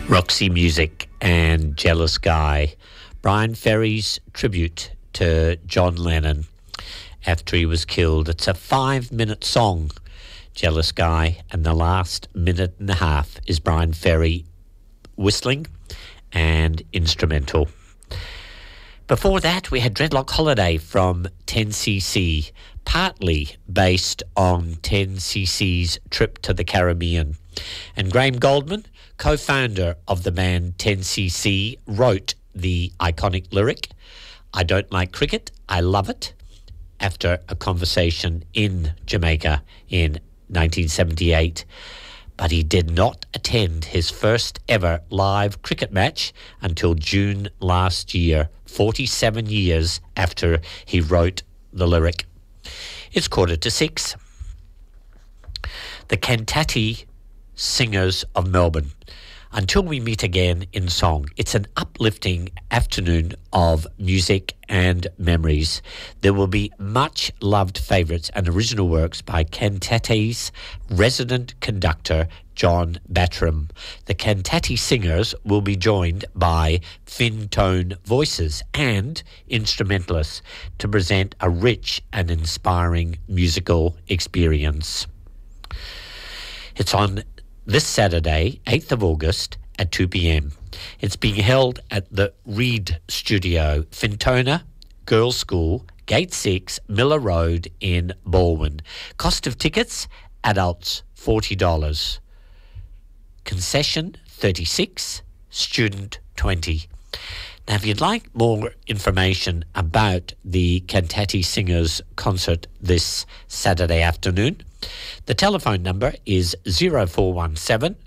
Roxy Music and Jealous Guy. Brian Ferry's tribute to John Lennon after he was killed. It's a 5-minute song, Jealous Guy, and the last minute and a half is Brian Ferry whistling and instrumental. Before that, we had Dreadlock Holiday from 10cc, partly based on 10cc's trip to the Caribbean. And Graham Goldman, co-founder of the band 10cc, wrote the iconic lyric, "I don't like cricket, I love it," after a conversation in Jamaica in 1978. But he did not attend his first ever live cricket match until June last year, 47 years after he wrote the lyric. It's 5:45. The Cantati Singers of Melbourne. Until we meet again in song, it's an uplifting afternoon of music and memories. There will be much loved favourites and original works by Cantati's resident conductor, John Battram. The Cantati singers will be joined by fin-tone voices and instrumentalists to present a rich and inspiring musical experience. It's on this Saturday, 8th of August at 2 p.m. It's being held at the Reed Studio, Fintona Girls' School, Gate 6, Miller Road in Baldwin. Cost of tickets, adults $40. Concession $36, student $20. Now, if you'd like more information about the Cantati Singers concert this Saturday afternoon, the telephone number is 0417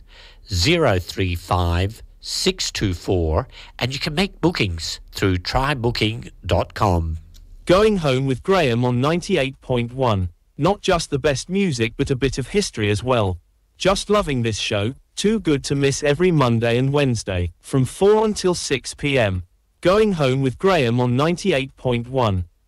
035 624, and you can make bookings through trybooking.com. Going Home with Graham on 98.1. Not just the best music, but a bit of history as well. Just loving this show, too good to miss every Monday and Wednesday, from 4 until 6 p.m. Going Home with Graham on 98.1.